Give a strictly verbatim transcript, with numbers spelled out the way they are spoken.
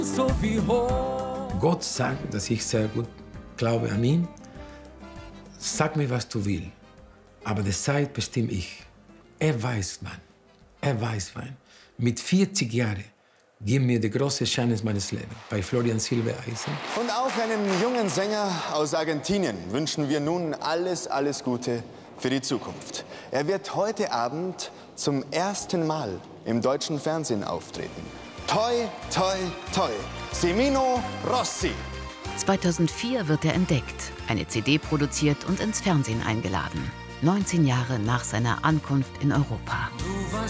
So wie hoch. Gott sagt, dass ich sehr gut glaube an ihn. Sag mir, was du willst. Aber die Zeit bestimme ich. Er weiß wann. Er weiß wann. Mit vierzig Jahren gib mir die große Chance meines Lebens bei Florian Silbereisen. Und auch einem jungen Sänger aus Argentinien wünschen wir nun alles, alles Gute für die Zukunft. Er wird heute Abend zum ersten Mal im deutschen Fernsehen auftreten. Toi, toi, toi. Semino Rossi. zweitausendvier wird er entdeckt, eine C D produziert und ins Fernsehen eingeladen. neunzehn Jahre nach seiner Ankunft in Europa. Du warst